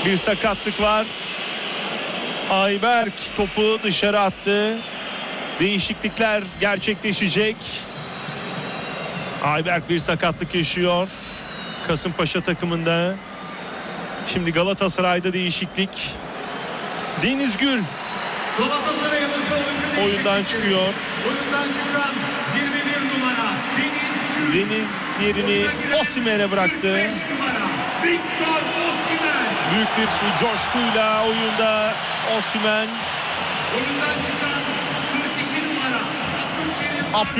Bir sakatlık var. Ayberk topu dışarı attı. Değişiklikler gerçekleşecek. Ayberk bir sakatlık yaşıyor Kasımpaşa takımında. Şimdi Galatasaray'da değişiklik. Deniz Gül Galatasaray'ımızda oyuncu oyundan çıkıyor. Oyundan çıkan 21 numara Deniz Gül. Deniz yerini Osimhen'e bıraktı. 45 numara Victor Osimhen. Büyük bir coşkuyla oyunda Osimhen. Oyundan çıkan 42 numara Abdülkerim.